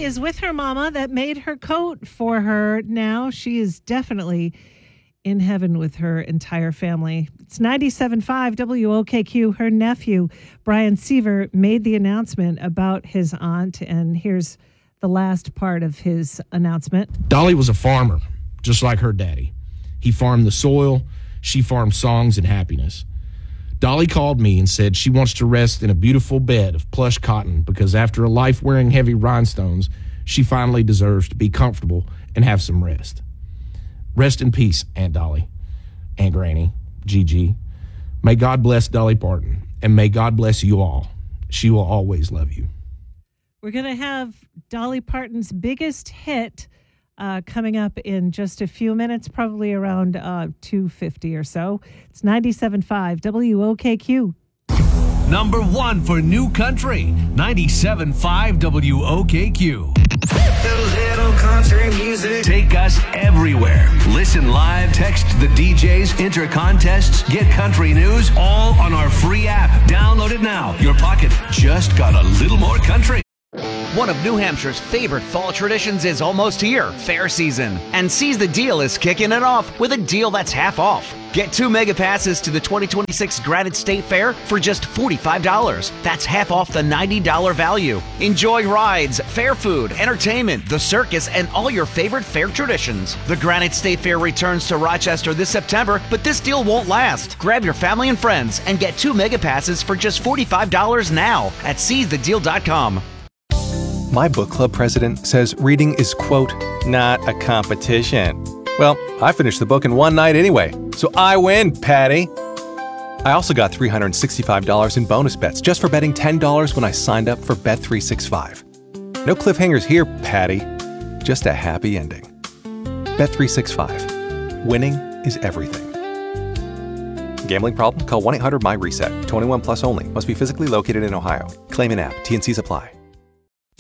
is with her mama that made her coat for her. Now she is definitely in heaven with her entire family. It's 97.5 WOKQ. Her nephew, Brian Seaver, made the announcement about his aunt, and here's the last part of his announcement. Dolly was a farmer, just like her daddy. He farmed the soil. She farmed songs and happiness. Dolly called me and said she wants to rest in a beautiful bed of plush cotton because after a life wearing heavy rhinestones, she finally deserves to be comfortable and have some rest. Rest in peace, Aunt Dolly, Aunt Granny, Gigi. May God bless Dolly Parton, and may God bless you all. She will always love you. We're going to have Dolly Parton's biggest hit coming up in just a few minutes, probably around 2:50 or so. It's 97.5 WOKQ. Number one for New Country, 97.5 WOKQ. Little country music. Take us everywhere. Listen live, text the DJs, enter contests, get country news, all on our free app. Download it now. Your pocket just got a little more country. One of New Hampshire's favorite fall traditions is almost here, fair season. And Seize the Deal is kicking it off with a deal that's half off. Get 2 mega passes to the 2026 Granite State Fair for just $45. That's half off the $90 value. Enjoy rides, fair food, entertainment, the circus, and all your favorite fair traditions. The Granite State Fair returns to Rochester this September, but this deal won't last. Grab your family and friends and get 2 mega passes for just $45 now at seizethedeal.com. My book club president says reading is, quote, not a competition. Well, I finished the book in one night anyway, so I win, Patty. I also got $365 in bonus bets just for betting $10 when I signed up for Bet365. No cliffhangers here, Patty. Just a happy ending. Bet365. Winning is everything. Gambling problem? Call 1-800-MY-RESET. 21 plus only. Must be physically located in Ohio. Claim in app. T&Cs apply.